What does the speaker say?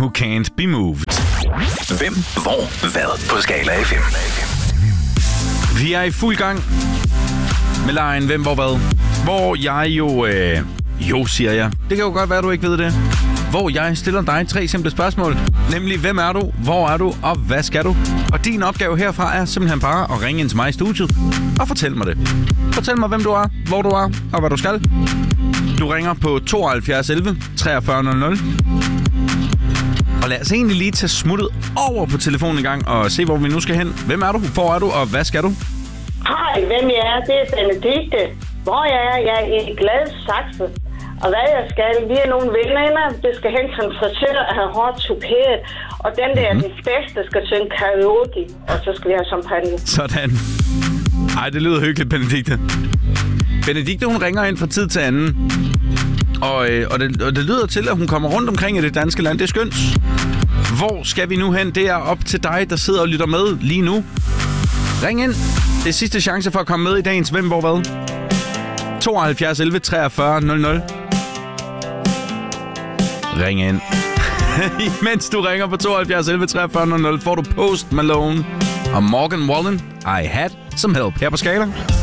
You Can't Be Moved. Hvem, hvor, hvad på Skala FM. Vi er i fuld gang med lejen Hvem, hvor, hvad. Hvor jeg jo siger jeg. Det kan jo godt være, at du ikke ved det. Hvor jeg stiller dig 3 simple spørgsmål. Nemlig, hvem er du, hvor er du, og hvad skal du? Og din opgave herfra er simpelthen bare at ringe ind til mig i studiet og fortæl mig det. Fortæl mig, hvem du er, hvor du er, og hvad du skal. Du ringer på 72 11 43 00. Og lad os egentlig lige tage smuttet over på telefonen en gang og se, hvor vi nu skal hen. Hvem er du, hvor er du, og hvad skal du? Hej, hvem jeg er, det er Benedikte. Hvor jeg er, jeg er i Gladsaxe. Og hvad jeg skal, vi er nogle veninder, det skal hen til en frisør og have hårdt tuperet. Og den der, den bedste, skal synge karaoke, og så skal vi have champagne. Sådan. Ej, det lyder hyggeligt, Benedikte. Benedikte, hun ringer ind fra tid til anden. Og det lyder til, at hun kommer rundt omkring i det danske land. Det er skønt. Hvor skal vi nu hen? Det er op til dig, der sidder og lytter med lige nu. Ring ind. Det er sidste chance for at komme med i dagens Hvem, hvor, hvad. 72 11 43 00. Ring ind. Mens du ringer på 72 11 43 00, får du Post Malone og Morgan Wallen. I Had Some Help her på Skala.